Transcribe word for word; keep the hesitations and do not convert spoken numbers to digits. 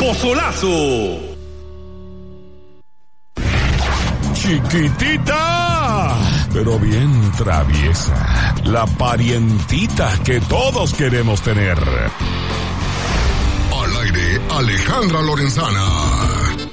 pozolazo. Chiquitita, pero bien traviesa. La parientita que todos queremos tener. Al aire, Alejandra Lorenzana.